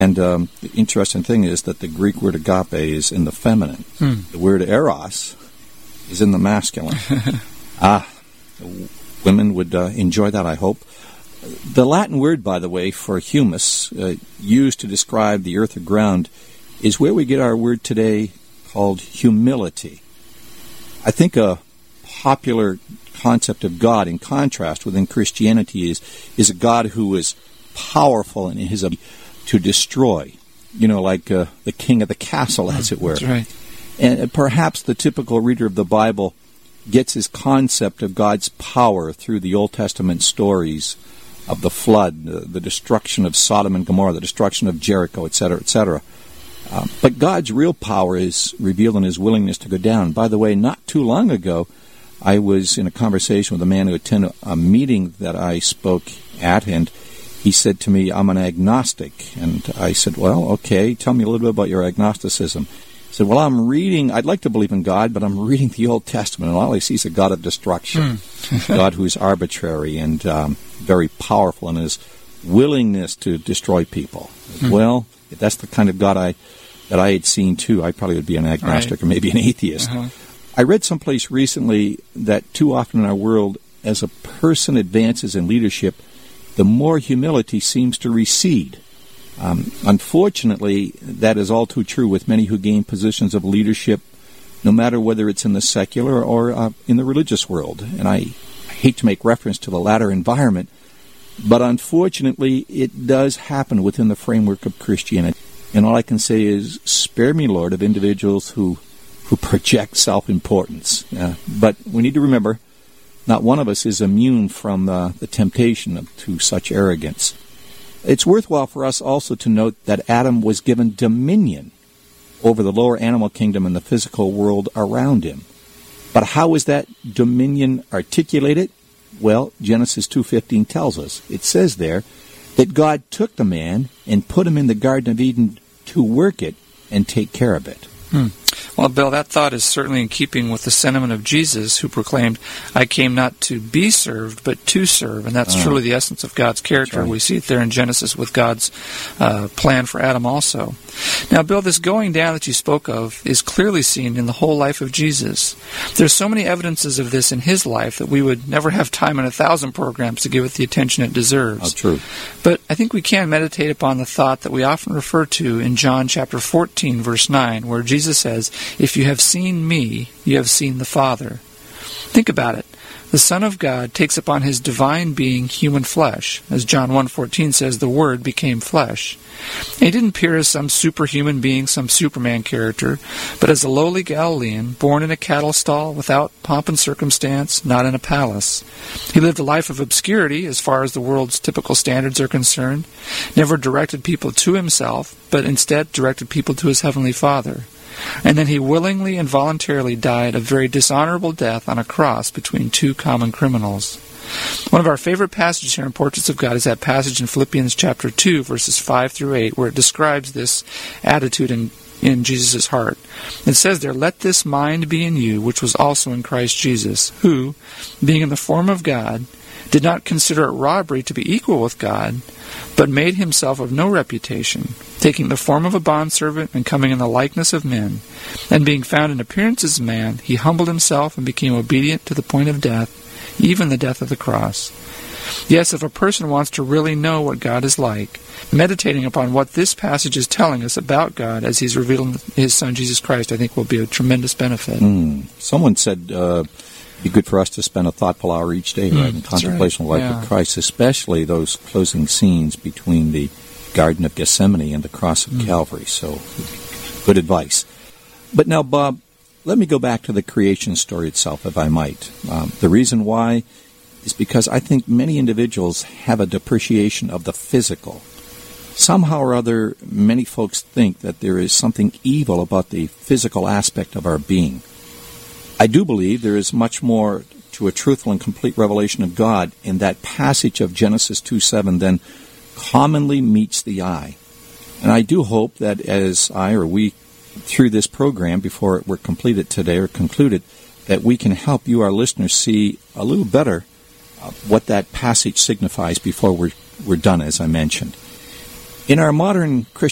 And the interesting thing is that the Greek word agape is in the feminine. The word eros is in the masculine. Women would enjoy that, I hope. The Latin word, by the way, for humus, used to describe the earth or ground, is where we get our word today called humility. I think a popular concept of God, in contrast within Christianity, is a God who is powerful in his ability to destroy, like the king of the castle, as it were. That's right. And perhaps the typical reader of the Bible gets his concept of God's power through the Old Testament stories of the flood, the destruction of Sodom and Gomorrah, the destruction of Jericho, etc., etc. But God's real power is revealed in his willingness to go down. By the way, not too long ago, I was in a conversation with a man who attended a meeting that I spoke at, and he said to me, I'm an agnostic. And I said, well, okay, tell me a little bit about your agnosticism. He said, well, I'd like to believe in God, but I'm reading the Old Testament, and all I see is a God of destruction, God who is arbitrary and very powerful in his willingness to destroy people. Well, if that's the kind of God that I had seen too, I probably would be an agnostic or maybe an atheist. I read someplace recently that too often in our world, as a person advances in leadership, the more humility seems to recede. Unfortunately, that is all too true with many who gain positions of leadership, no matter whether it's in the secular or in the religious world. And I hate to make reference to the latter environment, but unfortunately, it does happen within the framework of Christianity. And all I can say is, spare me, Lord, of individuals who project self-importance. But we need to remember, not one of us is immune from the temptation to such arrogance. It's worthwhile for us also to note that Adam was given dominion over the lower animal kingdom and the physical world around him. But how is that dominion articulated? Well, Genesis 2:15 tells us. It says there that God took the man and put him in the Garden of Eden to work it and take care of it. Well, Bill, that thought is certainly in keeping with the sentiment of Jesus, who proclaimed, I came not to be served, but to serve. And that's truly the essence of God's character. Right. We see it there in Genesis with God's plan for Adam also. Now, Bill, this going down that you spoke of is clearly seen in the whole life of Jesus. There's so many evidences of this in his life that we would never have time in 1,000 programs to give it the attention it deserves. Oh, true. But I think we can meditate upon the thought that we often refer to in John chapter 14, verse 9, where Jesus says, if you have seen me, you have seen the Father. Think about it. The Son of God takes upon his divine being human flesh. As John 1:14 says, the Word became flesh. And he didn't appear as some superhuman being, some Superman character, but as a lowly Galilean, born in a cattle stall, without pomp and circumstance, not in a palace. He lived a life of obscurity as far as the world's typical standards are concerned, never directed people to himself, but instead directed people to his heavenly Father. And then he willingly and voluntarily died a very dishonorable death on a cross between two common criminals. One of our favorite passages here in Portraits of God is that passage in Philippians chapter 2, verses 5 through 8, where it describes this attitude in Jesus' heart. It says there, let this mind be in you, which was also in Christ Jesus, who, being in the form of God, did not consider it robbery to be equal with God, but made himself of no reputation, taking the form of a bondservant and coming in the likeness of men. And being found in appearance as man, he humbled himself and became obedient to the point of death, even the death of the cross. Yes, if a person wants to really know what God is like, meditating upon what this passage is telling us about God as he's revealed in his Son Jesus Christ, I think will be a tremendous benefit. Someone said it'd be good for us to spend a thoughtful hour each day in contemplation of the life of Christ, especially those closing scenes between the Garden of Gethsemane and the cross of Calvary. So, good advice. But now, Bob, let me go back to the creation story itself, if I might. The reason why is because I think many individuals have a depreciation of the physical. Somehow or other, many folks think that there is something evil about the physical aspect of our being. I do believe there is much more to a truthful and complete revelation of God in that passage of Genesis 2:7 than commonly meets the eye. And I do hope that as we, through this program, before we're completed today or concluded, that we can help you, our listeners, see a little better what that passage signifies before we're done, as I mentioned. In our modern Christian